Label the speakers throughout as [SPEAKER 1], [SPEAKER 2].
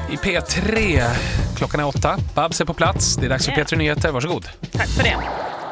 [SPEAKER 1] i P3. Klockan är 8. Babs är på plats. Det är dags för P3 Nyheter. Varsågod.
[SPEAKER 2] Tack för det.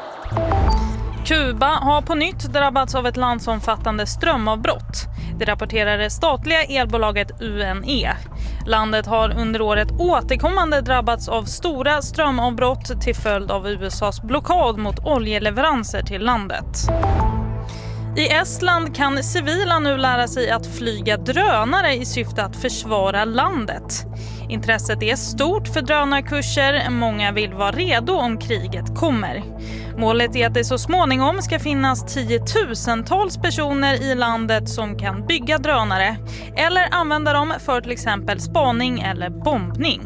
[SPEAKER 2] Kuba har på nytt drabbats av ett landsomfattande strömavbrott. Det rapporterar det statliga elbolaget UNE. Landet har under året återkommande drabbats av stora strömavbrott till följd av USAs blockad mot oljeleveranser till landet. I Estland kan civila nu lära sig att flyga drönare i syfte att försvara landet. Intresset är stort för drönarkurser. Många vill vara redo om kriget kommer. Målet är att det så småningom ska finnas 10-tusentals personer i landet som kan bygga drönare eller använda dem för till exempel spaning eller bombning.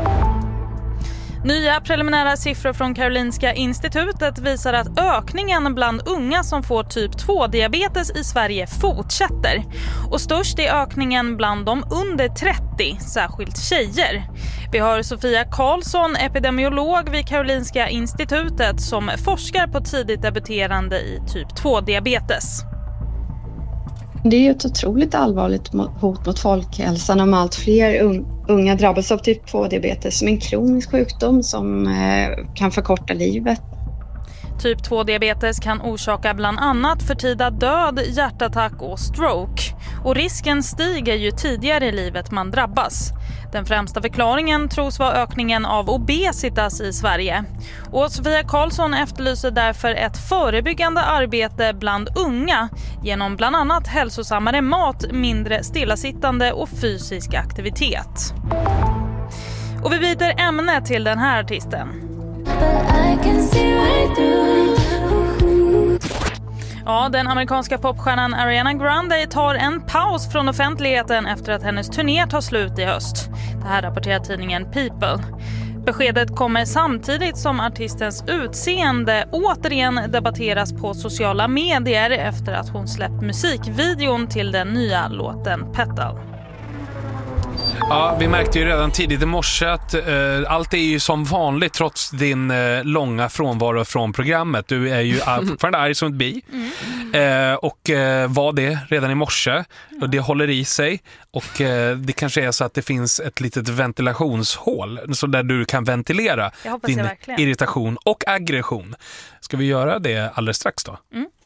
[SPEAKER 2] Nya preliminära siffror från Karolinska institutet visar att ökningen bland unga som får typ 2-diabetes i Sverige fortsätter. Och störst är ökningen bland de under 30, särskilt tjejer. Vi har Sofia Karlsson, epidemiolog vid Karolinska institutet, som forskar på tidigt debuterande i typ 2-diabetes.
[SPEAKER 3] Det är ju ett otroligt allvarligt hot mot folkhälsan om allt fler unga drabbas av typ 2-diabetes som en kronisk sjukdom som kan förkorta livet.
[SPEAKER 2] Typ 2-diabetes kan orsaka bland annat förtida död, hjärtattack och stroke. Och risken stiger ju tidigare i livet man drabbas. Den främsta förklaringen tros vara ökningen av obesitas i Sverige. Och Sofia Karlsson efterlyser därför ett förebyggande arbete bland unga genom bland annat hälsosammare mat, mindre stillasittande och fysisk aktivitet. Och vi byter ämne till den här artisten. Ja, den amerikanska popstjärnan Ariana Grande tar en paus från offentligheten efter att hennes turné tar slut i höst. Det här rapporterar tidningen People. Beskedet kommer samtidigt som artistens utseende återigen debatteras på sociala medier efter att hon släppt musikvideon till den nya låten Petal.
[SPEAKER 1] Ja, vi märkte ju redan tidigt i morse att allt är ju som vanligt trots din långa frånvaro från programmet. Du är ju fortfarande arg som ett bi och var det redan i morse. Och det håller i sig och det kanske är så att det finns ett litet ventilationshål så där du kan ventilera din irritation och aggression. Ska vi göra det alldeles strax då?